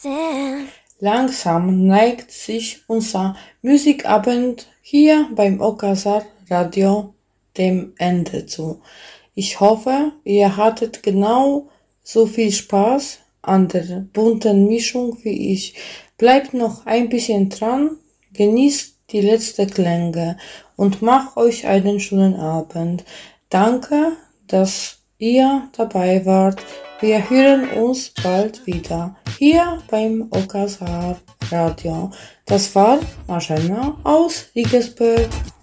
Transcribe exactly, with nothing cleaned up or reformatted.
listen. Langsam neigt sich unser Musikabend hier beim Okazar Radio dem Ende zu. Ich hoffe, ihr hattet genau so viel Spaß an der bunten Mischung wie ich. Bleibt noch ein bisschen dran, genießt die letzten Klänge und macht euch einen schönen Abend. Danke, dass ihr dabei wart. Wir hören uns bald wieder hier beim Okazar Radio. Das war Marzena aus Regensburg.